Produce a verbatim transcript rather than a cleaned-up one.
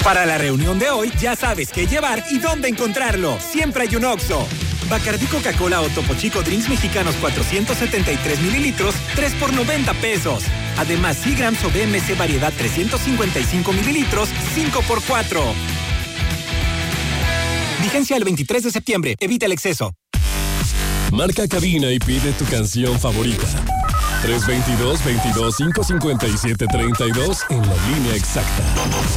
Para la reunión de hoy, ya sabes qué llevar y dónde encontrarlo. Siempre hay un Oxxo. Bacardí Coca-Cola o Topo Chico Drinks Mexicanos cuatrocientos setenta y tres mililitros, tres por noventa pesos. Además, Seagrams o B M C Variedad trescientos cincuenta y cinco mililitros, cinco por cuatro. Vigencia el veintitrés de septiembre. Evita el exceso. Marca cabina y pide tu canción favorita. tres dos dos, veintidós, cinco cincuenta y siete, treinta y dos en la línea exacta.